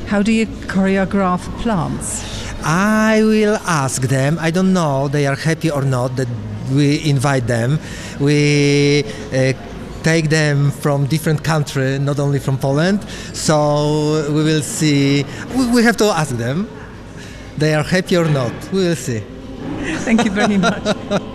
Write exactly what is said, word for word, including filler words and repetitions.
How do you choreograph plants? I will ask them. I don't know they are happy or not that we invite them. We uh, take them from different country, not only from Poland. So we will see. We, we have to ask them. They are happy or not. We will see. Thank you very much.